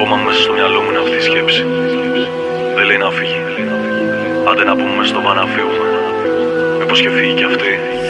Ακόμα μέσα στο μυαλό μου είναι αυτή η σκέψη. Δεν λέει να φύγει. Άντε να πούμε μες στο βαν να φύγουμε. Μήπως και φύγει κι αυτή.